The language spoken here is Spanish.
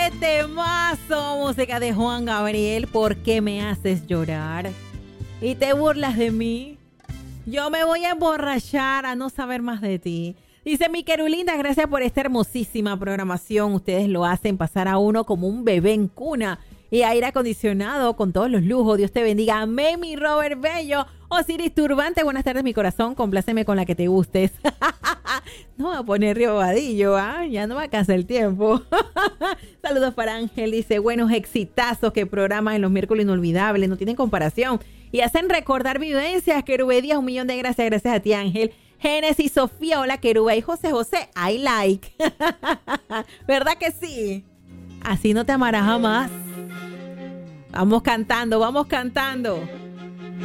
¡Qué temazo! Música de Juan Gabriel. ¿Por qué me haces llorar? ¿Y te burlas de mí? Yo me voy a emborrachar a no saber más de ti. Dice mi querulinda, gracias por esta hermosísima programación. Ustedes lo hacen pasar a uno como un bebé en cuna y aire acondicionado con todos los lujos. Dios te bendiga. Amén, mi Robert Bello. Osiris Turbante, buenas tardes, mi corazón. Compláceme con la que te gustes. No voy a poner Río Vadillo, ya no me alcanza el tiempo. Saludos para Ángel. Dice, buenos exitazos que programan en los miércoles inolvidables. No tienen comparación. Y hacen recordar vivencias. Querube Díaz, 1.000.000 de gracias. Gracias a ti, Ángel. Génesis Sofía, hola Querube. Y José, I like. ¿Verdad que sí? Así no te amarás jamás. Vamos cantando, vamos cantando.